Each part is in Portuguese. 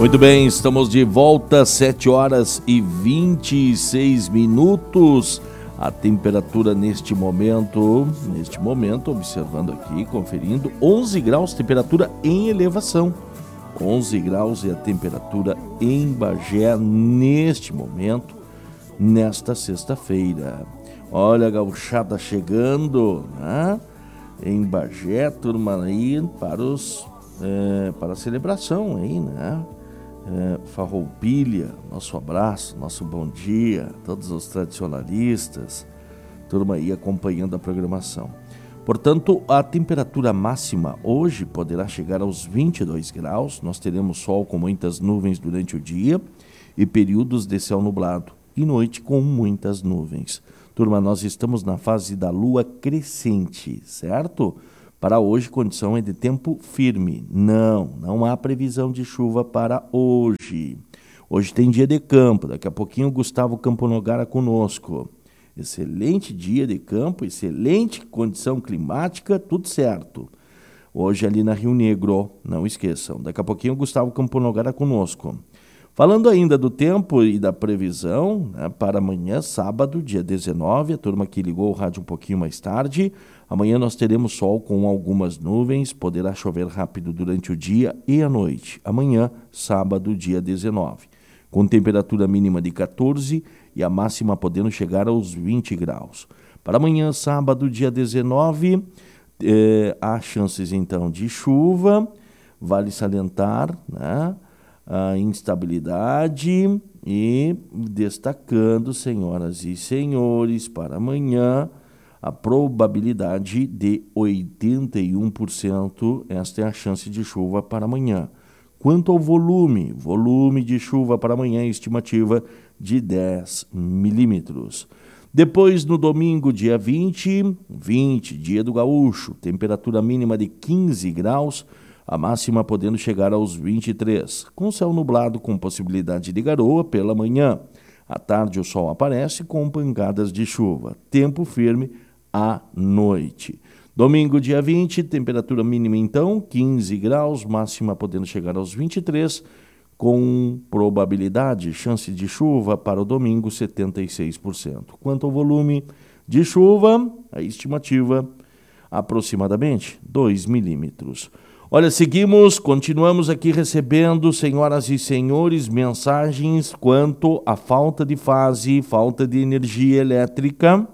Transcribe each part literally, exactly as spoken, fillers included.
Muito bem, estamos de volta, sete horas e vinte e seis minutos. A temperatura neste momento, neste momento, observando aqui, conferindo, onze graus, temperatura em elevação. onze graus é a temperatura em Bagé neste momento, nesta sexta-feira. Olha a gauchada chegando, né? Em Bagé, turma aí para os é, para a celebração aí, né? É, Farroupilha, nosso abraço, nosso bom dia, todos os tradicionalistas, turma aí acompanhando a programação. Portanto, a temperatura máxima hoje poderá chegar aos vinte e dois graus, nós teremos sol com muitas nuvens durante o dia e períodos de céu nublado, e noite com muitas nuvens. Turma, nós estamos na fase da lua crescente, certo? Para hoje, condição é de tempo firme. Não, não há previsão de chuva para hoje. Hoje tem dia de campo, daqui a pouquinho o Gustavo Camponogara conosco. Excelente dia de campo, excelente condição climática, tudo certo. Hoje ali na Rio Negro, não esqueçam, daqui a pouquinho o Gustavo Camponogara conosco. Falando ainda do tempo e da previsão, né, para amanhã, sábado, dia dezenove, a turma que ligou o rádio um pouquinho mais tarde, amanhã nós teremos sol com algumas nuvens, poderá chover rápido durante o dia e a noite. Amanhã, sábado, dia dezenove, com temperatura mínima de quatorze e a máxima podendo chegar aos vinte graus. Para amanhã, sábado, dia dezenove, eh, há chances então de chuva, vale salientar, né? A instabilidade e destacando, senhoras e senhores, para amanhã, a probabilidade de oitenta e um por cento, esta é a chance de chuva para amanhã. Quanto ao volume, volume de chuva para amanhã, estimativa de dez milímetros. Depois, no domingo, dia vinte, vinte, dia do gaúcho, temperatura mínima de quinze graus, a máxima podendo chegar aos vinte e três, com céu nublado com possibilidade de garoa pela manhã. À tarde o sol aparece com pancadas de chuva. Tempo firme à noite. Domingo, dia vinte, temperatura mínima então, quinze graus, máxima podendo chegar aos vinte e três, com probabilidade, chance de chuva para o domingo, setenta e seis por cento. Quanto ao volume de chuva, a estimativa aproximadamente dois milímetros. Olha, seguimos, continuamos aqui recebendo, senhoras e senhores, mensagens quanto à falta de fase, falta de energia elétrica.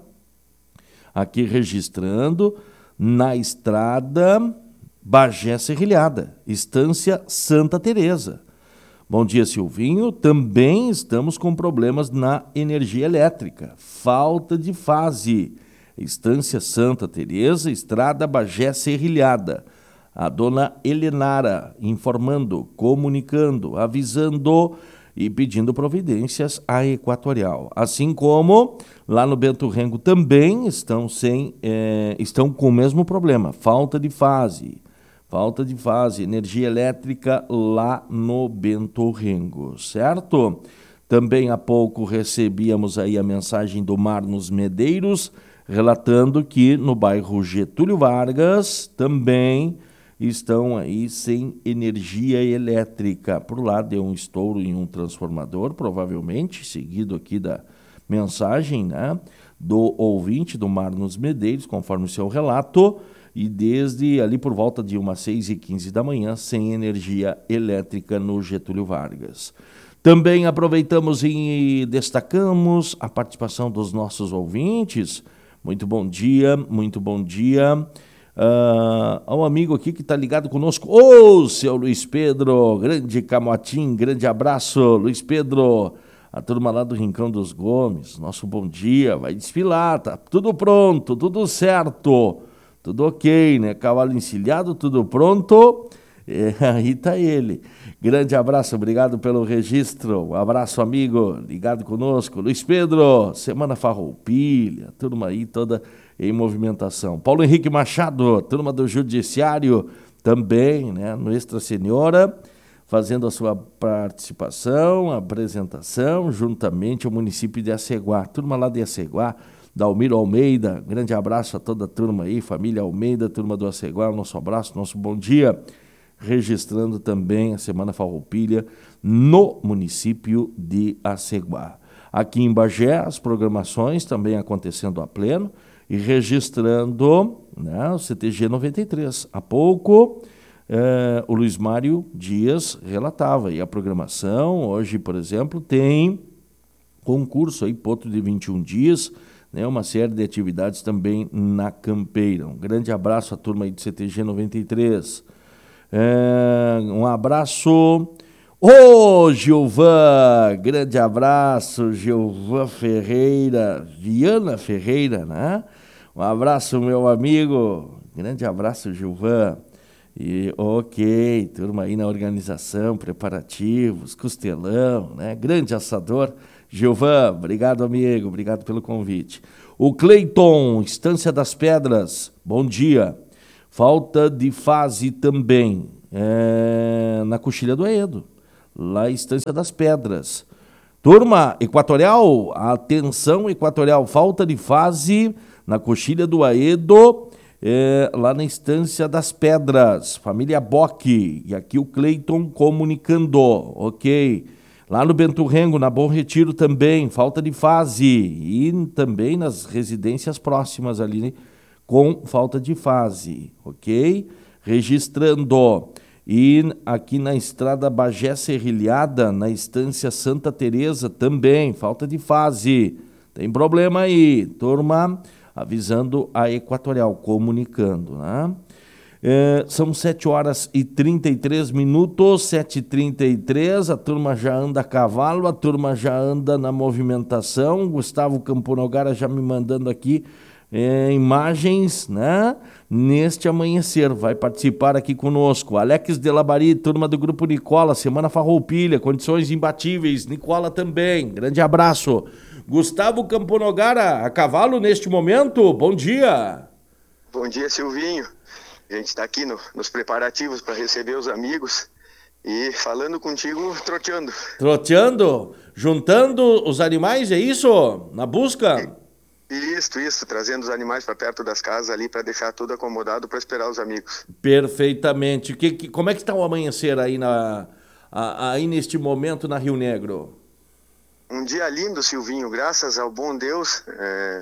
Aqui registrando na estrada Bagé Serrilhada, Estância Santa Teresa. Bom dia, Silvinho. Também estamos com problemas na energia elétrica. Falta de fase. Estância Santa Teresa, estrada Bagé Serrilhada. A dona Helenara informando, comunicando, avisando e pedindo providências à Equatorial. Assim como lá no Bento Rengo também estão, sem, é, estão com o mesmo problema, falta de fase. Falta de fase, energia elétrica lá no Bento Rengo, certo? Também há pouco recebíamos aí a mensagem do Marnos Medeiros, relatando que no bairro Getúlio Vargas também estão aí sem energia elétrica. Por lá deu um estouro em um transformador, provavelmente, seguido aqui da mensagem, né, do ouvinte, do Marnos Medeiros, conforme o seu relato, e desde ali por volta de umas seis e quinze da manhã, sem energia elétrica no Getúlio Vargas. Também aproveitamos e destacamos a participação dos nossos ouvintes. Muito bom dia, muito bom dia. Uh, há um amigo aqui que está ligado conosco. Ô, oh, seu Luiz Pedro, grande Camotim, grande abraço, Luiz Pedro. A turma lá do Rincão dos Gomes, nosso bom dia, vai desfilar, tá tudo pronto, tudo certo, tudo ok, né? Cavalo encilhado, tudo pronto. É, aí tá ele. Grande abraço, obrigado pelo registro. Um abraço, amigo, ligado conosco. Luiz Pedro, Semana Farroupilha, turma aí toda em movimentação. Paulo Henrique Machado, turma do Judiciário, também, né, no Extra Senhora, fazendo a sua participação, apresentação, juntamente ao município de Aceguá. Turma lá de Aceguá, Dalmiro Almeida, grande abraço a toda a turma aí, família Almeida, turma do Aceguá, nosso abraço, nosso bom dia. registrando também a Semana Farroupilha no município de Aceguá. Aqui em Bagé, as programações também acontecendo a pleno e registrando, né, o C T G noventa e três. Há pouco, eh, o Luiz Mário Dias relatava, e a programação hoje, por exemplo, tem concurso aí, Potro de vinte e um dias, né, uma série de atividades também na Campeira. Um grande abraço à turma aí do C T G noventa e três. É, um abraço. Ô, Gilvan! Grande abraço, Gilvan Ferreira, Viana Ferreira, né? Um abraço, meu amigo. Grande abraço, Gilvan. E ok, turma aí na organização, preparativos, costelão, né? Grande assador. Gilvan, obrigado, amigo, obrigado pelo convite. O Cleiton, Estância das Pedras, bom dia. Falta de fase também, é, na Coxilha do Aedo, lá Estância das Pedras. Turma, Equatorial, atenção Equatorial, falta de fase na Coxilha do Aedo, é, lá na Estância das Pedras, família Boque, e aqui o Cleiton comunicando, ok. Lá no Bento Rengo, na Bom Retiro também, falta de fase. E também nas residências próximas ali, com falta de fase, ok? Registrando. E aqui na estrada Bagé Serrilhada, na Estância Santa Teresa, também, falta de fase. Tem problema aí, turma, avisando a Equatorial, comunicando, né? É, são sete horas e trinta e três minutos, sete e trinta e três, a turma já anda a cavalo, a turma já anda na movimentação. Gustavo Camponogara já me mandando aqui é, imagens, né? Neste amanhecer, vai participar aqui conosco. Alex Delabari, turma do Grupo Nicola, Semana Farroupilha, condições imbatíveis, Nicola também, grande abraço. Gustavo Camponogara, a cavalo neste momento, bom dia. Bom dia, Silvinho. A gente está aqui no, nos preparativos para receber os amigos e falando contigo, troteando. Troteando? Juntando os animais, é isso? Na busca? Isso, isso. Trazendo os animais para perto das casas ali para deixar tudo acomodado para esperar os amigos. Perfeitamente. Que, que, como é que está o amanhecer aí, na, a, aí neste momento na Rio Negro? Um dia lindo, Silvinho. Graças ao bom Deus... É...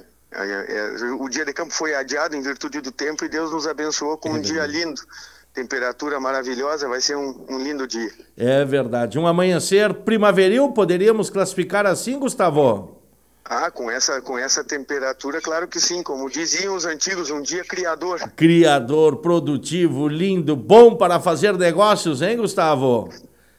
O dia de campo foi adiado em virtude do tempo e Deus nos abençoou com um dia lindo, temperatura maravilhosa, vai ser um, um lindo dia. É verdade, um amanhecer primaveril, poderíamos classificar assim, Gustavo? Ah, com essa, com essa temperatura, claro que sim, como diziam os antigos, um dia criador. Criador, produtivo, lindo, bom para fazer negócios, hein, Gustavo?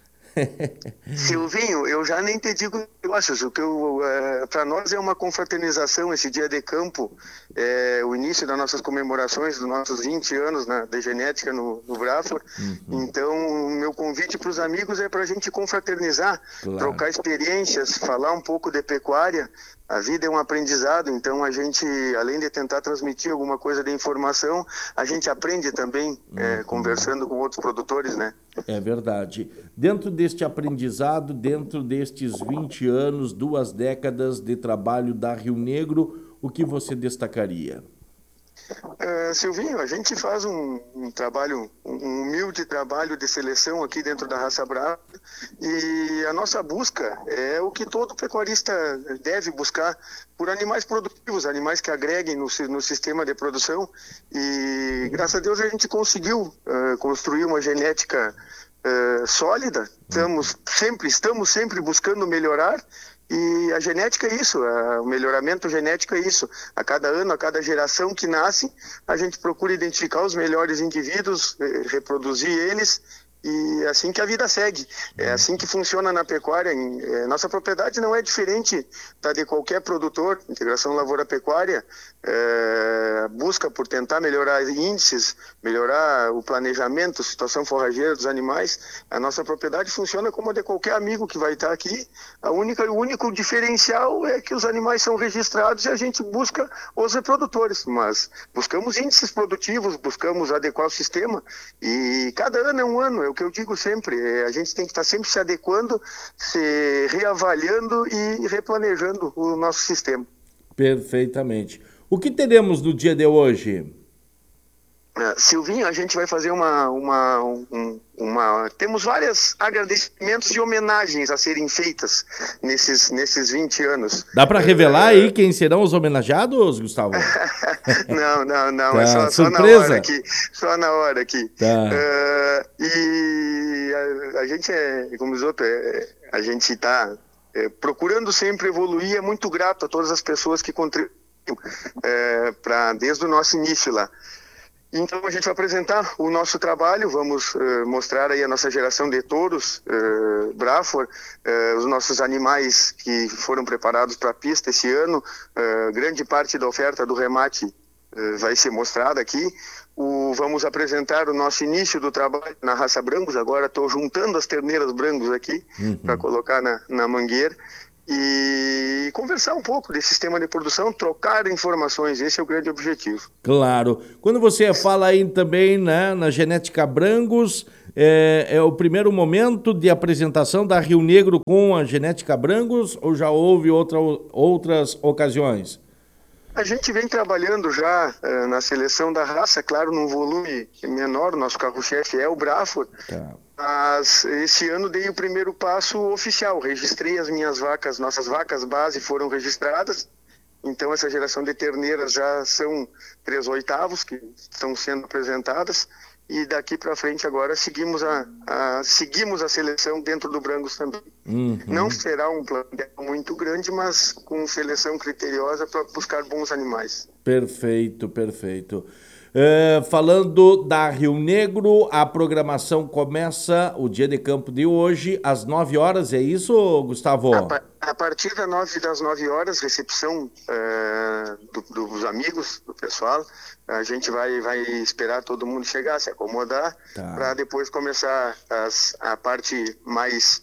Silvinho, eu já nem te digo negócios, o que eu, é, para nós é uma confraternização esse dia de campo, é, o início das nossas comemorações dos nossos vinte anos na, de genética no, no Braford. Uhum. Então, o meu convite para os amigos é para a gente confraternizar, claro. Trocar experiências, falar um pouco de pecuária. A vida é um aprendizado, então a gente, além de tentar transmitir alguma coisa de informação, a gente aprende também, uhum. é, conversando com outros produtores, né? É verdade. Dentro deste aprendizado, dentro destes vinte anos, duas décadas de trabalho da Rio Negro, o que você destacaria? Uh, Silvinho, a gente faz um, um trabalho, um humilde trabalho de seleção aqui dentro da raça brava e a nossa busca é o que todo pecuarista deve buscar por animais produtivos, animais que agreguem no, no sistema de produção e graças a Deus a gente conseguiu uh, construir uma genética uh, sólida, estamos sempre, estamos sempre buscando melhorar. E a genética é isso, a, o melhoramento genético é isso. A cada ano, a cada geração que nasce, a gente procura identificar os melhores indivíduos, eh, reproduzir eles, e é assim que a vida segue. É assim que funciona na pecuária. É, nossa propriedade não é diferente da de qualquer produtor. Integração lavoura-pecuária é, busca por tentar melhorar índices, melhorar o planejamento, situação forrageira dos animais. A nossa propriedade funciona como a de qualquer amigo que vai estar aqui. A única, o único diferencial é que os animais são registrados e a gente busca os reprodutores. Mas buscamos índices produtivos, buscamos adequar o sistema e cada ano é um ano. É o que eu digo sempre, a gente tem que estar sempre se adequando, se reavaliando e replanejando o nosso sistema. Perfeitamente. O que teremos no dia de hoje? Uh, Silvinho, a gente vai fazer uma, uma, um, uma... Temos vários agradecimentos e homenagens a serem feitas nesses, nesses vinte anos. Dá para revelar uh, aí quem serão os homenageados, Gustavo? não, não, não. Tá, é só, só na hora aqui. Só na hora aqui. Tá. Uh, e a, a gente é, como os outros, é, a gente está é, procurando sempre evoluir. É muito grato a todas as pessoas que contribuem é, pra, desde o nosso início lá. Então a gente vai apresentar o nosso trabalho, vamos uh, mostrar aí a nossa geração de touros, uh, Braford, uh, os nossos animais que foram preparados para a pista esse ano, uh, grande parte da oferta do remate uh, vai ser mostrada aqui. O, vamos apresentar o nosso início do trabalho na raça Brangus, agora estou juntando as terneiras Brangus aqui uhum. para colocar na, na mangueira. E conversar um pouco desse sistema de produção, trocar informações, esse é o grande objetivo. Claro. Quando você fala aí também, né, na genética Brangus, é, é o primeiro momento de apresentação da Rio Negro com a genética Brangus ou já houve outra, outras ocasiões? A gente vem trabalhando já uh, na seleção da raça, claro, num volume menor, o nosso carro-chefe é o Braford. Tá. Mas esse ano dei o primeiro passo oficial, registrei as minhas vacas, nossas vacas base foram registradas, então essa geração de terneiras já são três oitavos que estão sendo apresentadas e daqui para frente agora seguimos a, a, seguimos a seleção dentro do Brangus também. Uhum. Não será um plano muito grande, mas com seleção criteriosa para buscar bons animais. Perfeito, perfeito. Uh, falando da Rio Negro, a programação começa o dia de campo de hoje às nove horas, é isso, Gustavo? A, pa a partir das nove, das nove horas, recepção uh, do, dos amigos, do pessoal, a gente vai, vai esperar todo mundo chegar, se acomodar, tá. Para depois começar as, a parte mais...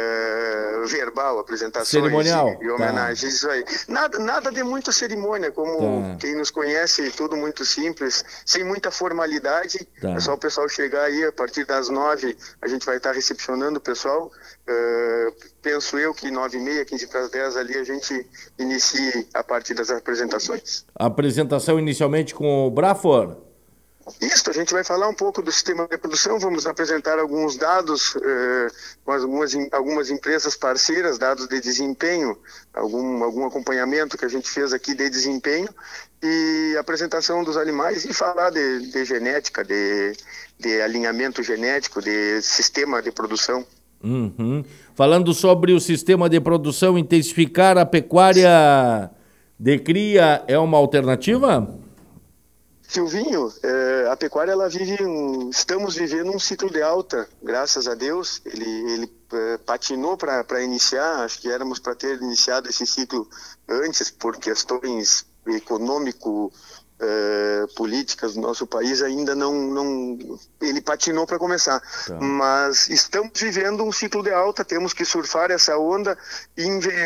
Uh, verbal, apresentações cerimonial. e, e homenagens, tá. Isso aí. Nada, nada de muita cerimônia, como tá. Quem nos conhece, tudo muito simples, sem muita formalidade, tá. É só o pessoal chegar aí, a partir das nove a gente vai estar recepcionando o pessoal, uh, penso eu que nove e meia, quinze para as dez ali a gente inicie a parte das apresentações. A apresentação inicialmente com o Braford? Isso, a gente vai falar um pouco do sistema de produção, vamos apresentar alguns dados eh, com algumas, algumas empresas parceiras, dados de desempenho, algum, algum acompanhamento que a gente fez aqui de desempenho e apresentação dos animais e falar de, de genética, de, de alinhamento genético, de sistema de produção. Uhum. Falando sobre o sistema de produção, intensificar a pecuária de cria é uma alternativa? Silvinho, eh, a pecuária, ela vive um, estamos vivendo um ciclo de alta, graças a Deus. Ele, ele eh, patinou para iniciar, acho que éramos para ter iniciado esse ciclo antes, por questões econômico, eh, políticas do nosso país, ainda não, não ele patinou para começar. Tá. Mas estamos vivendo um ciclo de alta, temos que surfar essa onda e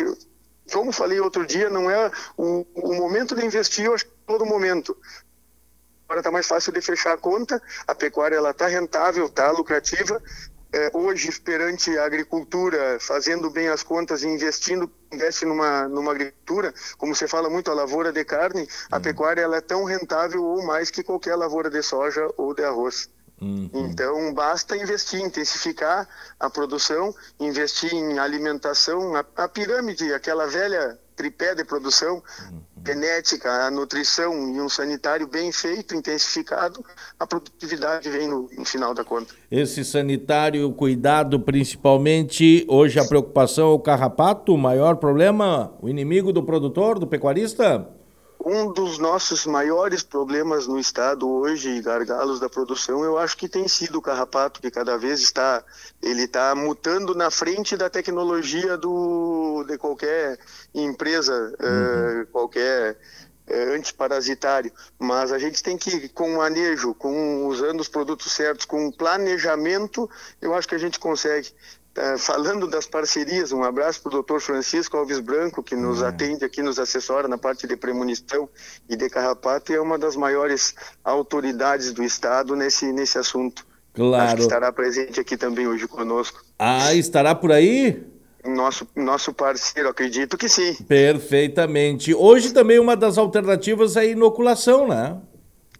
como falei outro dia, não é o, o momento de investir, eu acho que é todo momento. Agora está mais fácil de fechar a conta, a pecuária está rentável, está lucrativa. É, hoje, perante a agricultura, fazendo bem as contas e investindo, investe numa, numa agricultura, como você fala muito, a lavoura de carne, a uhum. pecuária ela é tão rentável ou mais que qualquer lavoura de soja ou de arroz. Uhum. Então, basta investir, intensificar a produção, investir em alimentação, a, a pirâmide, aquela velha tripé de produção, uhum. genética, a nutrição e um sanitário bem feito, intensificado, a produtividade vem no, no final da conta. Esse sanitário, o cuidado principalmente, hoje a preocupação é o carrapato, o maior problema, o inimigo do produtor, do pecuarista? Um dos nossos maiores problemas no estado hoje, gargalos da produção, eu acho que tem sido o carrapato, que cada vez está, ele está mutando na frente da tecnologia do, de qualquer empresa, uhum. uh, qualquer uh, antiparasitário. Mas a gente tem que, com manejo, com usando os produtos certos, com planejamento, eu acho que a gente consegue. Uh, falando das parcerias, um abraço para o doutor Francisco Alves Branco, que nos é. atende aqui, nos assessora na parte de premonição e de carrapato, e é uma das maiores autoridades do estado nesse, nesse assunto. Claro. Acho que estará presente aqui também hoje conosco. Ah, estará por aí? Nosso, nosso parceiro, acredito que sim. Perfeitamente. Hoje também uma das alternativas é a inoculação, né?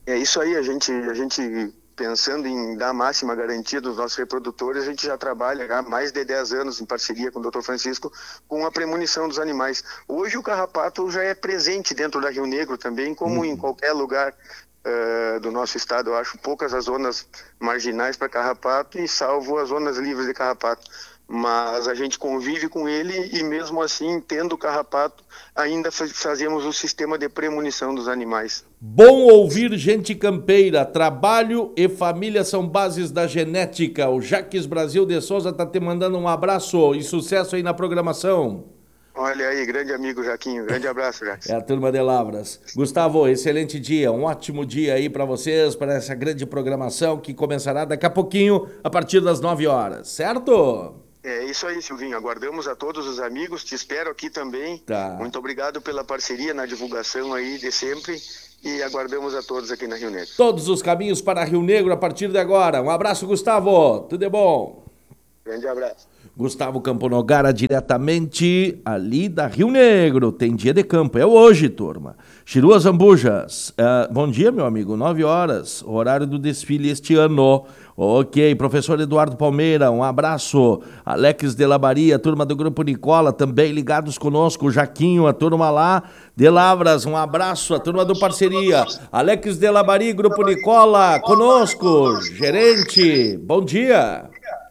É isso aí, a gente, a gente pensando em dar a máxima garantia dos nossos reprodutores, a gente já trabalha há mais de dez anos em parceria com o doutor Francisco com a premonição dos animais. Hoje o carrapato já é presente dentro da Rio Negro também, como uhum. em qualquer lugar uh, do nosso estado. Eu acho poucas as zonas marginais para carrapato e salvo as zonas livres de carrapato. Mas a gente convive com ele e mesmo assim, tendo o carrapato, ainda fazemos o sistema de premonição dos animais. Bom ouvir gente campeira, trabalho e família são bases da genética. O Jaques Brasil de Souza está te mandando um abraço e sucesso aí na programação. Olha aí, grande amigo Jaquinho, grande abraço, Jaques. É a turma de Lavras. Gustavo, excelente dia, um ótimo dia aí para vocês, para essa grande programação que começará daqui a pouquinho, a partir das nove horas, certo? É isso aí, Silvinho. Aguardamos a todos os amigos. Te espero aqui também. Tá. Muito obrigado pela parceria na divulgação aí de sempre. E aguardamos a todos aqui na Rio Negro. Todos os caminhos para Rio Negro a partir de agora. Um abraço, Gustavo. Tudo de bom? Grande abraço. Gustavo Camponogara, diretamente ali da Rio Negro. Tem dia de campo. É hoje, turma. Chiru Zambujas. Uh, bom dia, meu amigo. Nove horas. Horário do desfile este ano. Ok, professor Eduardo Palmeira, um abraço. Alex de Labaria, turma do Grupo Nicola, também ligados conosco. Jaquinho, a turma lá de Lavras, um abraço. A turma do Parceria. Alex de Labaria, Grupo Nicola, conosco. Gerente, bom dia.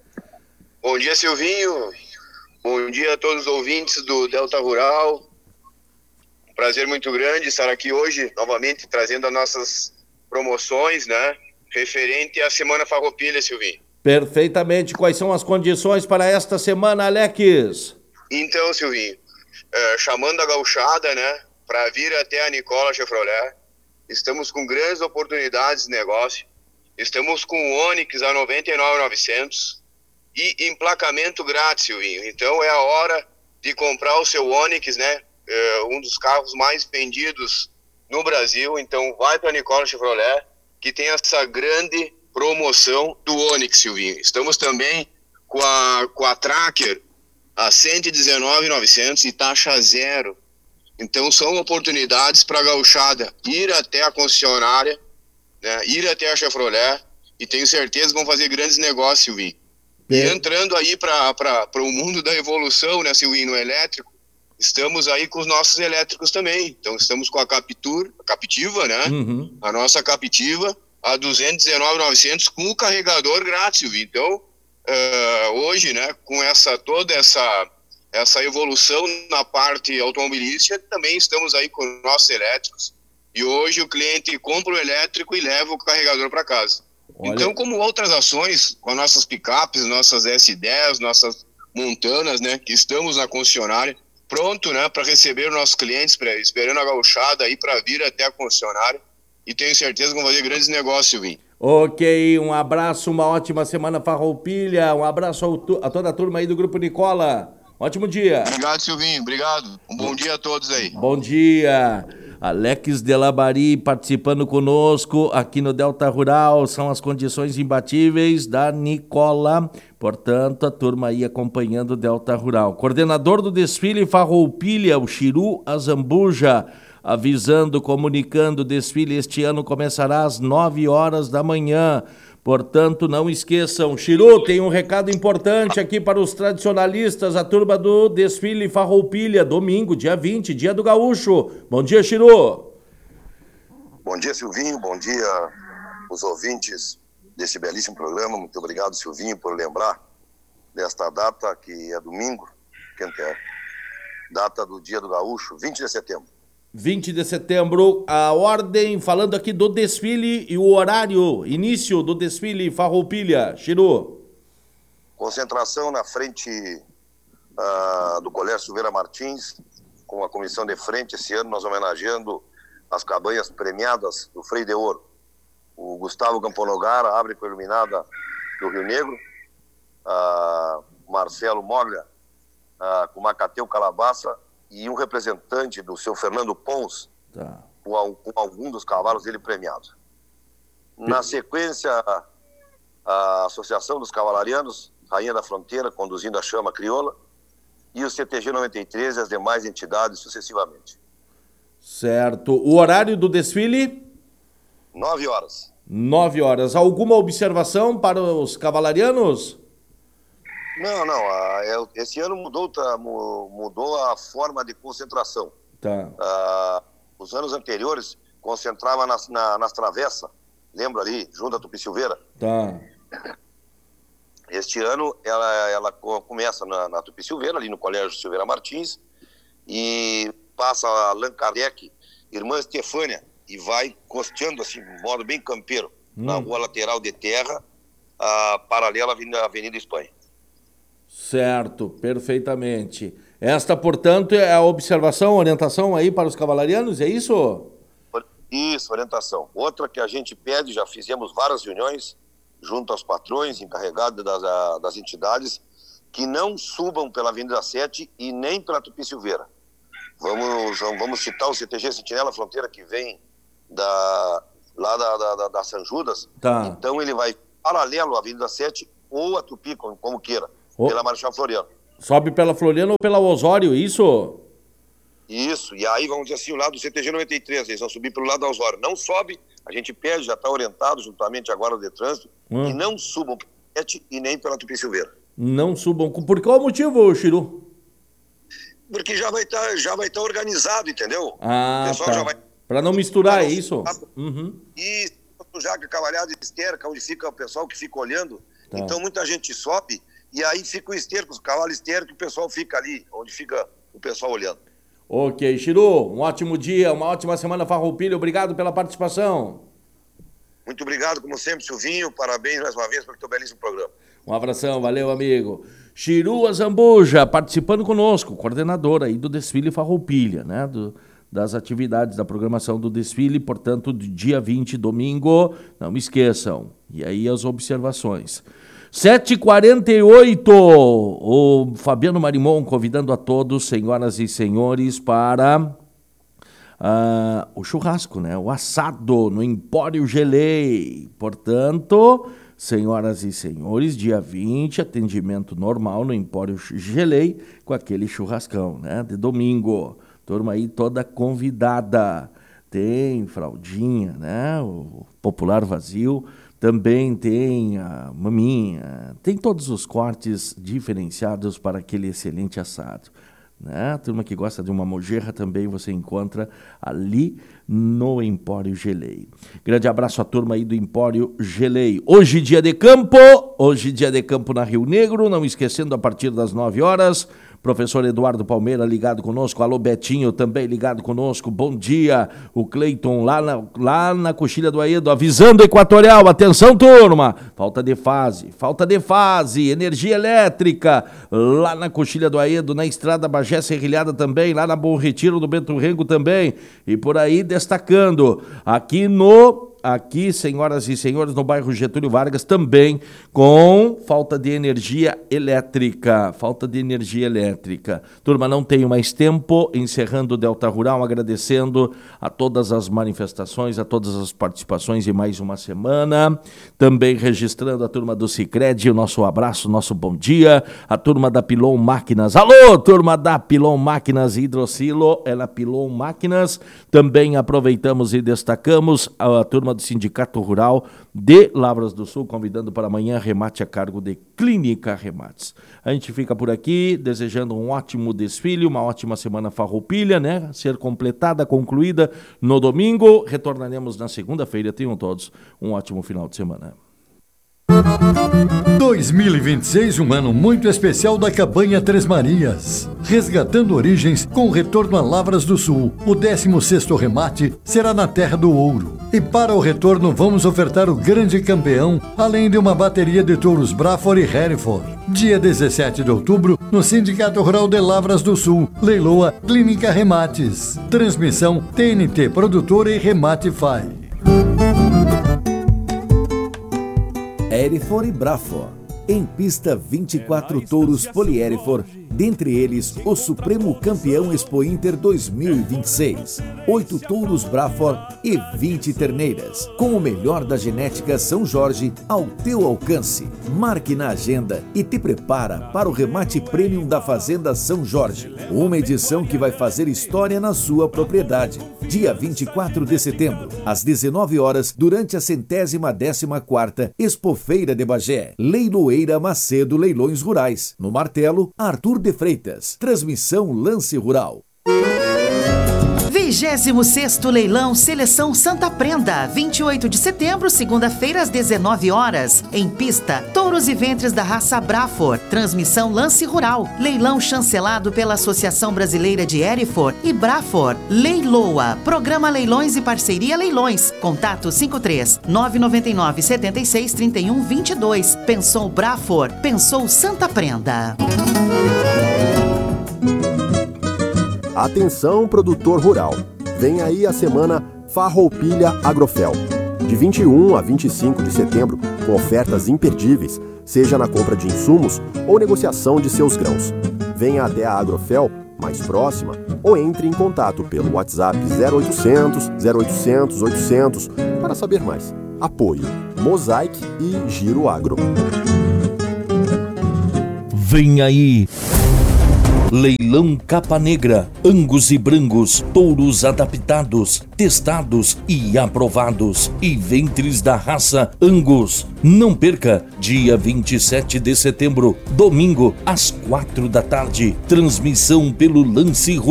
Bom dia, Silvinho. Bom dia a todos os ouvintes do Delta Rural. Um prazer muito grande estar aqui hoje, novamente, trazendo as nossas promoções, né? Referente à Semana Farroupilha, Silvinho. Perfeitamente. Quais são as condições para esta semana, Alex? Então, Silvinho, uh, chamando a gauchada, né, para vir até a Nicola Chevrolet, estamos com grandes oportunidades de negócio. Estamos com o Onix a noventa e nove mil e novecentos e emplacamento grátis, Silvinho. Então é a hora de comprar o seu Onix, né, uh, um dos carros mais vendidos no Brasil. Então vai para a Nicola Chevrolet, que tem essa grande promoção do Onix, Silvinho. Estamos também com a, com a Tracker a cento e dezenove mil e novecentos e taxa zero. Então são oportunidades para a gauchada ir até a concessionária, né, ir até a Chevrolet, e tenho certeza que vão fazer grandes negócios, Silvinho. É. E entrando aí para o mundo da evolução, né, Silvinho, no elétrico, estamos aí com os nossos elétricos também. Então estamos com a Captur, a Captiva, né? Uhum. A nossa Captiva a duzentos e dezenove mil e novecentos com o carregador grátis. Então, uh, hoje, né, com essa toda essa essa evolução na parte automobilística, também estamos aí com os nossos elétricos. E hoje o cliente compra o elétrico e leva o carregador para casa. Olha. Então, como outras ações com as nossas picapes, nossas S dez, nossas montanas, né, que estamos na concessionária, pronto, né, para receber os nossos clientes, pra, esperando a gauchada aí para vir até a concessionária, e tenho certeza que vão fazer grandes negócios, Silvinho. Ok, um abraço, uma ótima semana Farroupilha, um abraço ao, a toda a turma aí do Grupo Nicola, ótimo dia. Obrigado, Silvinho, obrigado, um bom dia a todos aí. Bom dia. Alex de Labari participando conosco aqui no Delta Rural, são as condições imbatíveis da Nicola, portanto a turma aí acompanhando o Delta Rural. Coordenador do desfile Farroupilha, o Chiru Azambuja, avisando, comunicando, o desfile este ano começará às nove horas da manhã. Portanto, não esqueçam. Chiru, tem um recado importante aqui para os tradicionalistas, a turma do desfile Farroupilha, domingo, dia vinte, dia do Gaúcho. Bom dia, Chiru. Bom dia, Silvinho. Bom dia, os ouvintes desse belíssimo programa. Muito obrigado, Silvinho, por lembrar desta data, que é domingo, que é data do dia do Gaúcho, vinte de setembro. vinte de setembro, a ordem, falando aqui do desfile e o horário, início do desfile Farroupilha, Chiru. Concentração na frente uh, do Colégio Silveira Martins, com a comissão de frente. Esse ano nós homenageando as cabanhas premiadas do Freio de Ouro. O Gustavo Camponogara abre com a iluminada do Rio Negro, uh, Marcelo Moglia uh, com Macateu Calabaça, e um representante do seu Fernando Pons, tá, com, com algum dos cavalos dele premiado. Na sequência, a Associação dos Cavalarianos, Rainha da Fronteira, conduzindo a Chama Crioula, e o C T G noventa e três e as demais entidades sucessivamente. Certo. O horário do desfile? Nove horas. Nove horas. Alguma observação para os cavalarianos? Não, não. A, é, esse ano mudou, tá, mudou a forma de concentração. Tá. Ah, os anos anteriores concentrava nas, na, nas travessas, lembra ali, junto à Tupi Silveira? Tá. Este ano ela, ela começa na, na Tupi Silveira, ali no Colégio Silveira Martins, e passa a Allan Kardec, Irmã Estefânia, e vai costeando assim, de modo bem campeiro, hum. na rua lateral de terra, a paralela à Avenida, Avenida Espanha. Certo, perfeitamente. Esta, portanto, é a observação, orientação aí para os cavalarianos, é isso? Isso, orientação. Outra que a gente pede, já fizemos várias reuniões junto aos patrões, encarregados das, das entidades, que não subam pela Avenida sete e nem pela Tupi Silveira. Vamos, vamos citar o C T G Sentinela Fronteira, que vem da, lá da, da, da São Judas. Tá. Então ele vai paralelo à Avenida sete ou a Tupi, como, como queira, oh. pela Marechal Floriano. Sobe pela Floriano ou pela Osório, isso? Isso, e aí vamos dizer assim, o lado do C T G noventa e três, eles vão subir pelo lado da Osório. Não sobe, a gente pede, já está orientado juntamente agora de trânsito, hum. que não subam pela sete e nem pela Tupi Silveira. Não subam, por qual motivo, Chiru? Porque já vai estar já vai estar organizado, entendeu? Ah, o pessoal tá. já vai... Para não misturar, é isso? Uhum. E já que a cavalhada esterca, onde fica o pessoal que fica olhando, tá. Então muita gente sobe e aí fica o esterco, o cavalo esterco, o pessoal fica ali, onde fica o pessoal olhando. Ok, Chiru, um ótimo dia, uma ótima semana farroupilha, obrigado pela participação. Muito obrigado, como sempre, Silvinho, parabéns mais uma vez pelo teu belíssimo programa. Um abração, valeu, amigo. Chiru Azambuja, participando conosco, coordenador aí do desfile farroupilha, né, do, das atividades da programação do desfile, portanto, do dia vinte, domingo, não me esqueçam. E aí as observações. sete e quarenta e oito, o Fabiano Marimon convidando a todos, senhoras e senhores, para uh, o churrasco, né? O assado no Empório Gelei. Portanto, senhoras e senhores, dia vinte, atendimento normal no Empório Gelei, com aquele churrascão, né? De domingo. Turma aí toda convidada. Tem fraldinha, né? O popular vazio. Também tem a maminha, tem todos os cortes diferenciados para aquele excelente assado. Né? A turma que gosta de uma mojerra também você encontra ali no Empório Gelei. Grande abraço à turma aí do Empório Gelei. Hoje dia de campo, hoje dia de campo na Rio Negro, não esquecendo a partir das nove horas... Professor Eduardo Palmeira ligado conosco, alô Betinho também ligado conosco, bom dia, o Cleiton lá na, lá na Coxilha do Aedo, avisando Equatorial, atenção turma, falta de fase, falta de fase, energia elétrica, lá na Coxilha do Aedo, na Estrada Bagé Serrilhada também, lá na Bom Retiro do Bento Rengo também, e por aí destacando, aqui no... Aqui, senhoras e senhores, no bairro Getúlio Vargas, também com falta de energia elétrica. Falta de energia elétrica. Turma, não tenho mais tempo. Encerrando o Delta Rural, agradecendo a todas as manifestações, a todas as participações de mais uma semana. Também registrando a turma do Sicredi, o nosso abraço, nosso bom dia. A turma da Pilon Máquinas. Alô, turma da Pilon Máquinas Hidrocilo, é na Pilon Máquinas. Também aproveitamos e destacamos a turma do Sindicato Rural de Lavras do Sul, convidando para amanhã remate a cargo de Clínica Remates. A gente fica por aqui, desejando um ótimo desfile, uma ótima semana farroupilha, né? Ser completada, concluída no domingo. Retornaremos na segunda-feira. Tenham todos um ótimo final de semana. dois mil e vinte e seis, um ano muito especial da Cabanha Três Marias. Resgatando origens com retorno a Lavras do Sul. O décimo sexto remate será na Terra do Ouro. E para o retorno vamos ofertar o grande campeão, além de uma bateria de touros Braford e Hereford. Dia dezessete de outubro, no Sindicato Rural de Lavras do Sul. Leiloa Clínica Remates. Transmissão T N T Produtora e Remate F A I. Hereford e Braford. Em pista, vinte e quatro touros Polihereford Dentre eles, o Supremo Campeão Expo Inter dois mil e vinte e seis, oito touros Braford e vinte terneiras, com o melhor da genética São Jorge ao teu alcance. Marque na agenda e te prepara para o remate premium da Fazenda São Jorge, uma edição que vai fazer história na sua propriedade. Dia vinte e quatro de setembro, às dezenove horas, durante a centésima décima quarta Expofeira de Bagé. Leiloeira Macedo Leilões Rurais. No martelo, Arthur de Freitas. Transmissão Lance Rural. vigésimo sexto Leilão Seleção Santa Prenda, vinte e oito de setembro, segunda-feira, às dezenove horas. Em pista, touros e ventres da raça Braford. Transmissão Lance Rural. Leilão chancelado pela Associação Brasileira de Hereford e Braford. Leiloa. Programa Leilões e Parceria Leilões. Contato cinco três nove nove nove sete seis três um dois dois. Pensou Braford, pensou Santa Prenda. Atenção, produtor rural. Vem aí a semana Farroupilha Agrofel. De vinte e um a vinte e cinco de setembro, com ofertas imperdíveis, seja na compra de insumos ou negociação de seus grãos. Venha até a Agrofel mais próxima ou entre em contato pelo WhatsApp zero oitocentos, zero oitocentos, oitocentos para saber mais. Apoio Mosaic e Giro Agro. Vem aí! Leilão Capa Negra, Angus e Brangos, touros adaptados, testados e aprovados, e ventres da raça Angus. Não perca, dia vinte e sete de setembro, domingo, às quatro da tarde, transmissão pelo Lance